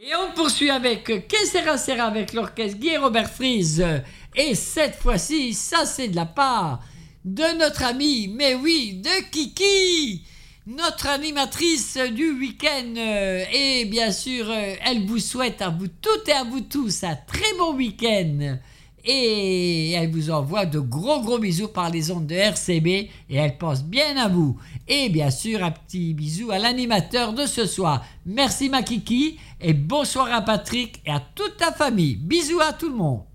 Et on poursuit avec Que sera sera avec l'orchestre Guy et Robert Fries. Et cette fois-ci, ça c'est de la part de notre amie, mais oui, de Kiki, notre animatrice du week-end. Et bien sûr, elle vous souhaite à vous toutes et à vous tous un très bon week-end. Et elle vous envoie de gros bisous par les ondes de RCB et elle pense bien à vous. Et bien sûr, un petit bisou à l'animateur de ce soir. Merci ma Kiki et bonsoir à Patrick et à toute ta famille. Bisous à tout le monde.